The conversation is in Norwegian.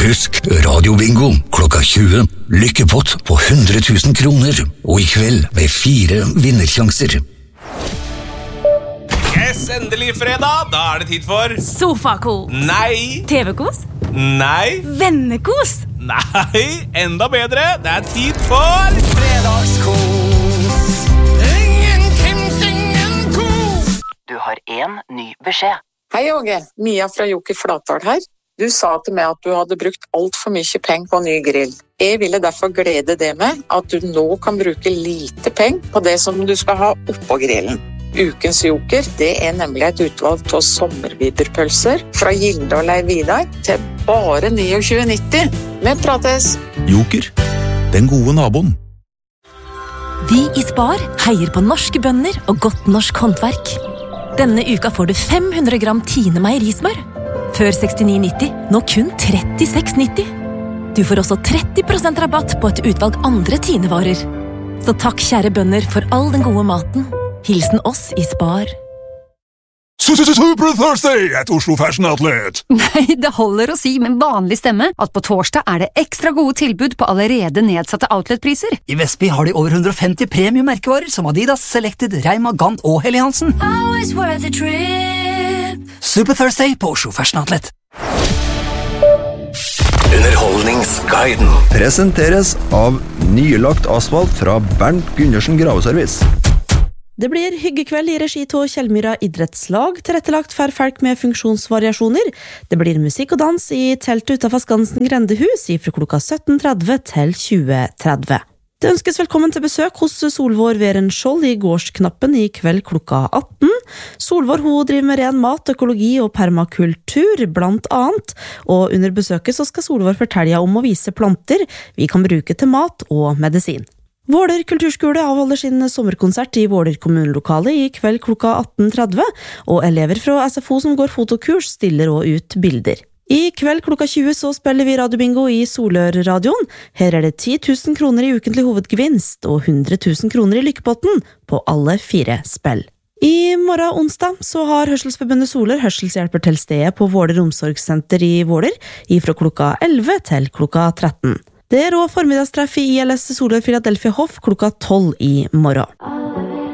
husk, radiobingo klokka 20. Lykkepott på 100 000 kroner. Og i kveld med 4 vinnersjanser. Yes, endelig fredag. Da det tid for Sofakos. Nei. TV-kos. Nei. Vennekos. Nei, enda bedre. Det tid for Fredagskos. Ingen kos. Du har en ny beskjed. Hei Åge, Mia fra Joker Flatdal her. Du sa til meg at du hadde brukt alt for mye penger på ny grill. Jeg ville derfor glede det med at du nå kan bruke lite penger på det som du skal ha oppå grillen. Ukens Joker, det nemlig et utvalg av sommerviderpølser fra Gilde og Leiv Vidar til bare 29,90. Vi prates! Joker, den gode naboen. Vi i Spar heier på norske bønder og godt norsk håndverk. Denne uka får du 500 gram Tine meierismør. Før 69,90, nå kun 36,90. Du får også 30% rabatt på et utvalg andre Tine-varer. Så takk kjære bønder for all den gode maten. Hilsen oss i Spar. Super Thursday at Oslo Fashion Outlet. Nei, det holder å si med vanlig stemme at på torsdag det ekstra gode tilbud på allerede nedsatte outletpriser. I Vestby har de over 150 premiummerkevarer som Adidas, Selected, Reima, Gant og Helly Hansen. Super Thursday på Oslo Fashion Outlet. Underholdningsguiden presenteres av nylagt asfalt fra Bernt Gundersen Graveservice. Det blir hyggekveld i regi til Kjellmyra idrettslag, tilrettelagt for folk med funksjonsvariasjoner. Det blir musikk og dans i teltet utenfor Skansen Grendehus fra klokka 17.30 til 20.30. Det ønskes velkommen til besøk hos Solvår Veren Skjold i gårdsknappen i kveld klokka 18. Solvår hun driver med ren mat, økologi og permakultur, blant annet. Og under besøket så skal Solvår fortelle om å vise planter vi kan bruke til mat og medisin. Våler kulturskole avholder sin sommerkonsert i Våler kommunelokale i kveld klokka 18.30, og elever fra SFO som går fotokurs stiller også ut bilder. I kveld klokka 20 så spiller vi radiobingo i Solør-radioen. Her det 10 000 kroner i ukentlig hovedgevinst og 100 000 kroner i lykkepotten på alle 4 spill. I morgen onsdag så har Hørselsforbundet Solør hørselshjelper til stedet på Våler omsorgssenter i Våler, fra klokka 11 til klokka 13. Det også formiddagstreff i ILS Solør Philadelphia Hoff klokka 12 i morgen.